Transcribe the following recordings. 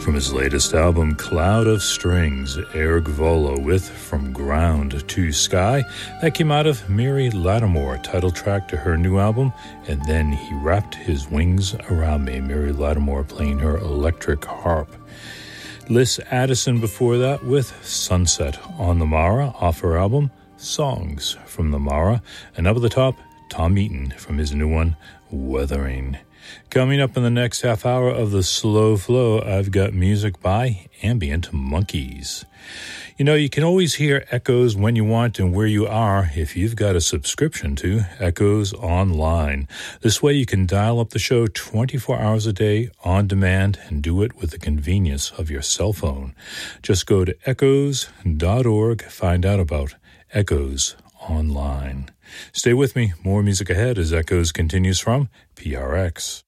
From his latest album, Cloud of Strings, Eric Volo with From Ground to Sky. That came out of Mary Lattimore, title track to her new album, and then he wrapped his wings around me. Mary Lattimore playing her electric harp. Liz Addison before that with Sunset on the Mara off her album, Songs from the Mara. And up at the top, Tom Eaton from his new one, Weathering. Coming up in the next half hour of the Slow Flow, I've got music by Ambient Monkeys. You know, you can always hear Echoes when you want and where you are if you've got a subscription to Echoes Online. This way you can dial up the show 24 hours a day on demand and do it with the convenience of your cell phone. Just go to echoes.org, find out about Echoes Online. Stay with me. More music ahead as Echoes continues from PRX.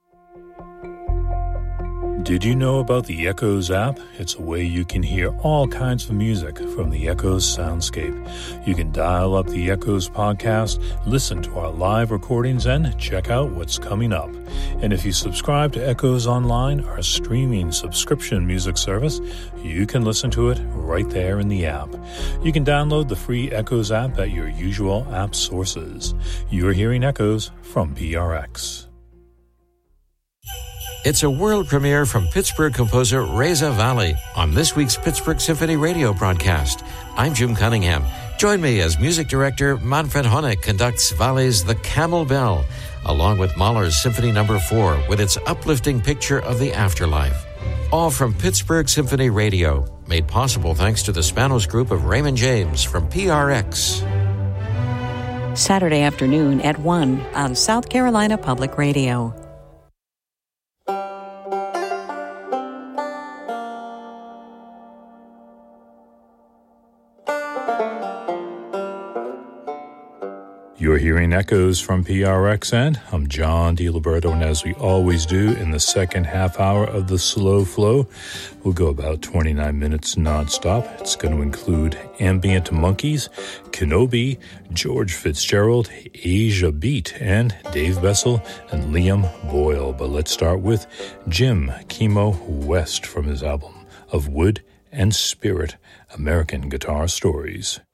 Did you know about the Echoes app? It's a way you can hear all kinds of music from the Echoes soundscape. You can dial up the Echoes podcast, listen to our live recordings, and check out what's coming up. And if you subscribe to Echoes Online, our streaming subscription music service, you can listen to it right there in the app. You can download the free Echoes app at your usual app sources. You're hearing Echoes from PRX. It's a world premiere from Pittsburgh composer Reza Valley on this week's Pittsburgh Symphony radio broadcast. I'm Jim Cunningham. Join me as music director Manfred Honeck conducts Valley's The Camel Bell, along with Mahler's Symphony No. 4 with its uplifting picture of the afterlife. All from Pittsburgh Symphony Radio, made possible thanks to the Spanos Group of Raymond James from PRX. Saturday afternoon at 1 on South Carolina Public Radio. You're hearing Echoes from PRX, and I'm John DiLiberto, and as we always do in the second half hour of the Slow Flow, we'll go about 29 minutes nonstop. It's going to include Ambient Monkeys, Kenobi, George Fitzgerald, Asia Beat, and Dave Bessel and Liam Boyle. But let's start with Jim Chemo West from his album Of Wood and Spirit, American Guitar Stories.